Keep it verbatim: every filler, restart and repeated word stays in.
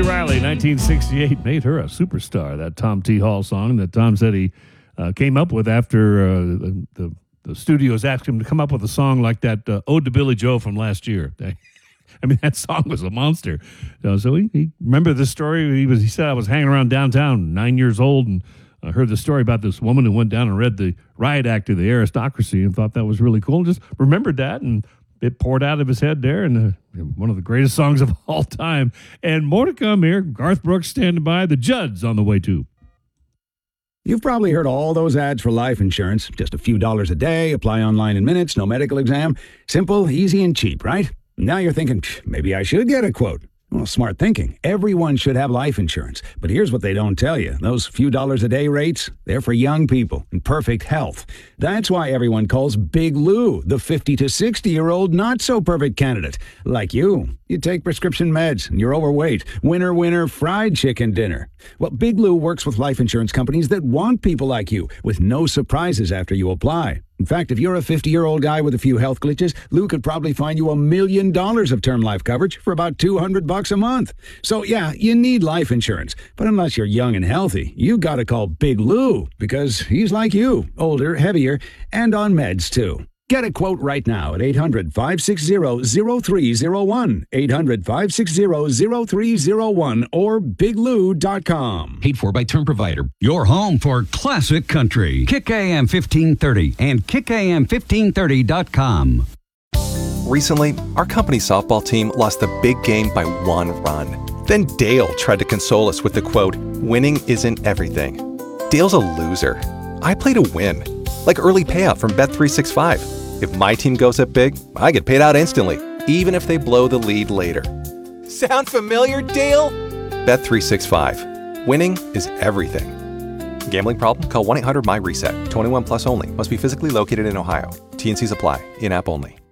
Riley, nineteen sixty-eight, made her a superstar, that Tom T. Hall song that Tom said he uh, came up with after uh, the, the, the studios asked him to come up with a song like that uh, Ode to Billy Joe from last year. I mean, that song was a monster. Uh, so he, he remember this story. He was he said, I was hanging around downtown, nine years old, and I heard the story about this woman who went down and read the riot act of the aristocracy and thought that was really cool. Just remembered that, and it poured out of his head there, and uh, one of the greatest songs of all time. And more to come here. Garth Brooks standing by. The Judds on the way too. You've probably heard all those ads for life insurance. Just a few dollars a day, apply online in minutes, no medical exam. Simple, easy, and cheap, right? Now you're thinking, maybe I should get a quote. Well, smart thinking. Everyone should have life insurance. But here's what they don't tell you. Those few dollars a day rates, they're for young people in perfect health. That's why everyone calls Big Lou the fifty to sixty-year-old not-so-perfect candidate. Like you. You take prescription meds and you're overweight. Winner, winner, fried chicken dinner. Well, Big Lou works with life insurance companies that want people like you with no surprises after you apply. In fact, if you're a fifty-year-old guy with a few health glitches, Lou could probably find you a million dollars of term life coverage for about two hundred bucks a month. So yeah, you need life insurance. But unless you're young and healthy, you gotta call Big Lou because he's like you, older, heavier, and on meds too. Get a quote right now at eight hundred, five six zero, zero three zero one, eight hundred, five six zero, zero three zero one, or big lou dot com. Paid for by Term Provider. Your home for classic country. Kick A M fifteen thirty and kick A M fifteen thirty dot com. Recently, our company softball team lost the big game by one run. Then Dale tried to console us with the quote, "Winning isn't everything." Dale's a loser. I play to win. Like early payout from Bet three sixty-five. If my team goes up big, I get paid out instantly, even if they blow the lead later. Sound familiar, Dale? Bet three sixty-five. Winning is everything. Gambling problem? Call one eight hundred M Y RESET. twenty-one plus only. Must be physically located in Ohio. T and C's apply. In-app only.